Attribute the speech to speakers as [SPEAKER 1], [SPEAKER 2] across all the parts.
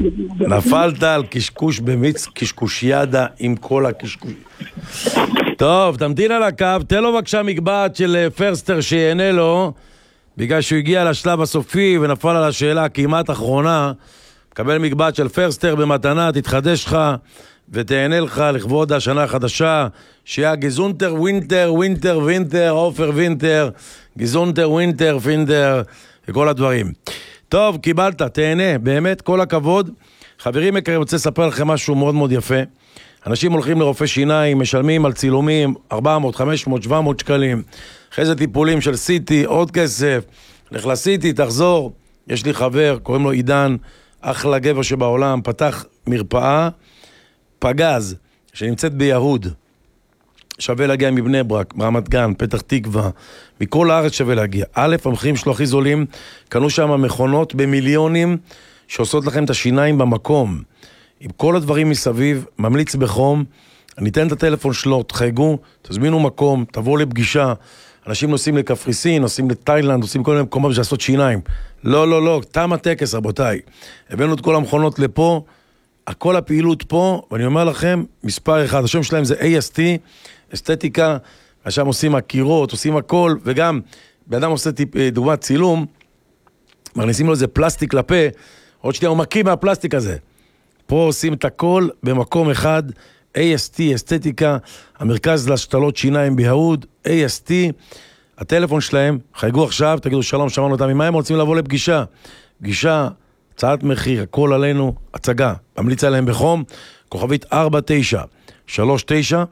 [SPEAKER 1] נפלת על קשקוש במיץ קשקושיאדה עם כל הקשקוש. טוב, תמתין על הקו, תן לו בבקשה מגבעת של פרסטר שיענה לו, בגלל שהוא הגיע לשלב הסופי ונפל על השאלה כמעט אחרונה. קבל מגבעת של פרסטר במתנה, תתחדש לך ותענה לך לכבוד השנה החדשה, שיהיה גזונטר ווינטר, ווינטר וינטר, אופר וינטר, גזונטר ווינטר וינטר וכל הדברים. טוב, קיבלת, תהנה, באמת כל הכבוד. חברים יקרים, רוצה לספר לכם משהו מאוד מאוד יפה. אנשים הולכים לרופא שיניים, משלמים על צילומים 400, 500, 700 שקלים. אחרי זה טיפולים של סיטי, עוד כסף. לך לסיטי, תחזור. יש לי חבר, קוראים לו עידן, אחלה גבר שבעולם, פתח מרפאה פגז, שנמצאת ביהוד. שווה להגיע מבני ברק, ברמת גן, פתח תקווה, מכל הארץ שווה להגיע. א', המחירים שלו הכי זולים, קנו שם מכונות במיליונים, שעושות לכם את השיניים במקום. עם כל הדברים מסביב, ממליץ בחום, אני אתן את הטלפון שלו, תחייגו, תזמינו מקום, תבואו לפגישה. אנשים נוסעים לקפריסין, נוסעים לתאילנד, נוסעים כל מיני מקומות בשביל לעשות שיניים. לא, לא, לא, תם הטקס, רבותיי. הבאנו את כל המכונות לפה, כל הפעילות פה, ואני אומר לכם, מספר אחד, השם שלהם זה AST, אסתטיקה, עכשיו עושים הקירות, עושים הכל, וגם, באדם עושה דוגמת צילום, מכניסים לו איזה פלסטיק לפה, עוד שנייה הוא מקיא מהפלסטיק הזה. פה עושים את הכל במקום אחד, AST, אסתטיקה, המרכז להשתלות שיניים ביהוד, AST, הטלפון שלהם, חייגו עכשיו, תגידו שלום, שמענו אותם, ממה הם רוצים לבוא לפגישה? פגישה, הצעת מחיר, הכל עלינו, הצגה, ממליץ עליהם בחום, כוכבית 4939,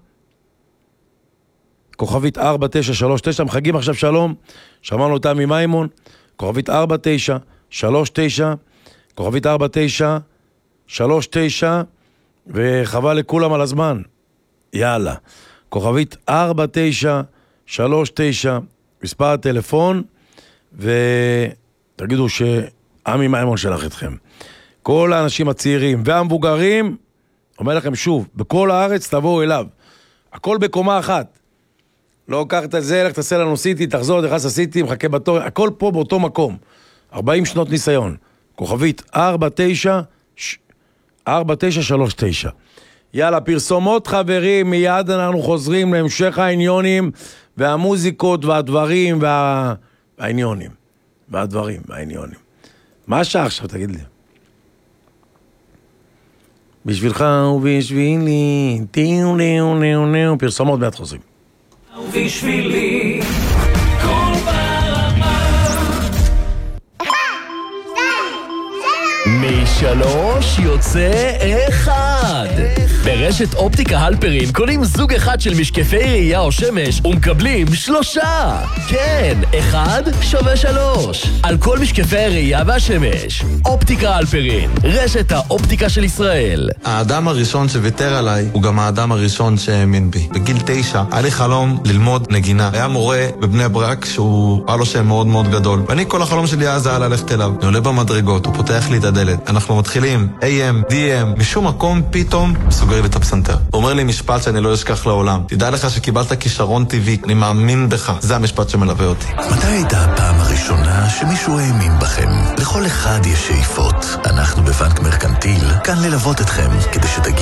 [SPEAKER 1] כוכבית 4939, מחגים עכשיו שלום, שמענו אותם ממיימון, כוכבית 4939, כוכבית 4939, וחבל לכולם על הזמן, יאללה, כוכבית 4939, מספר הטלפון, ותגידו שעמי מיימון שלח אתכם. כל האנשים הצעירים והמבוגרים, אומר לכם שוב, בכל הארץ תבואו אליו, הכל בקומה אחת. לא קח את זה, לך תעשה לנו סיטי, תחזור, תכנס לסיטי, מחכה בתור, הכל פה באותו מקום. 40 שנות ניסיון. כוכבית 4939. יאללה, פרסומות חברים, מיד אנחנו חוזרים להמשך העניונים והמוזיקות והדברים והעניונים. והדברים והעניונים. מה השעה עכשיו, תגיד לי? בשבילך ובשבילי, טיו ניו ניו ניו, פרסומות מיד חוזרים.
[SPEAKER 2] ובשבילי כל ברמה 3 יוצא 1. ברשת אופטיקה הלפרין קונים זוג אחד של משקפי ראייה או שמש ומקבלים 3. כן, 1 שווה 3 על כל משקפי הראייה והשמש. אופטיקה הלפרין, רשת האופטיקה של ישראל.
[SPEAKER 3] האדם הראשון שוויתר עליי הוא גם האדם הראשון שהאמין בי. בגיל 9 היה לי חלום ללמוד נגינה. היה מורה בבני ברק שהוא היה לו שם מאוד מאוד גדול, ואני כל החלום שלי אז היה ללכת אליו. אני עולה במדרגות, הוא פותח לי את הדלת, אנחנו מתחילים AM, DM, משום מקום פתאום סוגר לי את הפסנתר. הוא אומר לי משפט שאני לא אשכח לעולם: תדע לך שקיבלת כישרון טבעי, אני מאמין בך. זה המשפט שמלווה אותי.
[SPEAKER 4] מתי הייתה הפעם הראשונה שמישהו האמין בכם? לכל אחד יש שאיפות. אנחנו בבנק מרקנטיל כאן ללוות אתכם כדי שתגיעו